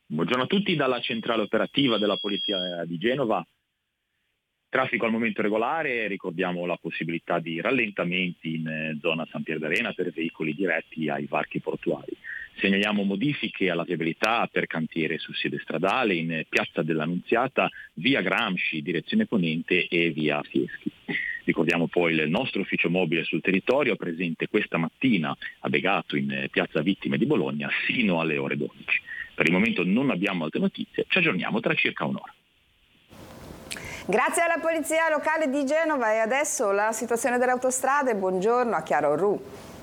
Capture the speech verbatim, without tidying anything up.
Buongiorno a tutti dalla centrale operativa della Polizia di Genova. Traffico al momento regolare, ricordiamo la possibilità di rallentamenti in zona San Pierdarena per veicoli diretti ai varchi portuali. Segnaliamo modifiche alla viabilità per cantiere su sede stradale in Piazza dell'Annunziata, via Gramsci, direzione ponente e via Fieschi. Ricordiamo poi il nostro ufficio mobile sul territorio, presente questa mattina a Begato in Piazza Vittime di Bologna sino alle ore dodici. Per il momento non abbiamo altre notizie, ci aggiorniamo tra circa un'ora. Grazie alla Polizia Locale di Genova e adesso la situazione delle autostrade. Buongiorno a Chiara Orru.